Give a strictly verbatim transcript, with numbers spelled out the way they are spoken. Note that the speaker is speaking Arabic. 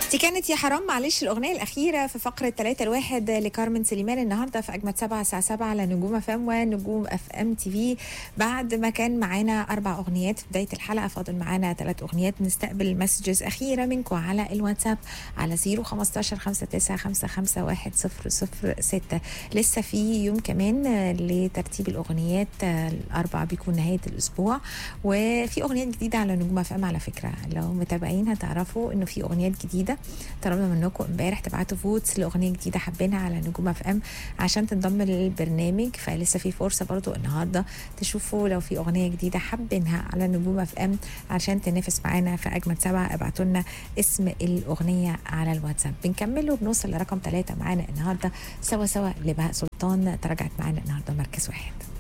دي كانت يا حرام معلش الأغنية الأخيرة في فقرة ثلاثة الواحد لكارمن سليمان النهاردة في أجمد سبعة الساعة سبعة على نجوم اف ام ونجوم اف ام تي في. بعد ما كان معانا أربع أغنيات في بداية الحلقة، فاضل معانا ثلاث أغنيات. نستقبل مسجز أخيرة منكم على الواتساب على صفر خمستاشر خمسة تسعة خمسة خمسة واحد صفر صفر ستة. لسه في يوم كمان لترتيب الأغنيات، الأربع بيكون نهاية الأسبوع، وفي أغنيات جديدة على نجوم اف ام. على فكرة لو متابعين هتعرفوا إنه في أغنيات جديدة. طلبنا منكم امبارح تبعتوا فوتس لاغنيه جديده حابينها على نجوم اف ام عشان تنضم للبرنامج، فلسه في فرصه برضو النهارده تشوفوا لو في اغنيه جديده حابينها على نجوم اف ام عشان تنافس معانا في اجمد سبعه. ابعتوا لنا اسم الاغنيه على الواتساب. بنكمل وبنوصل لرقم ثلاثة معانا النهارده. سوا سوا لبهاء سلطان تراجعت معانا النهارده مركز واحد.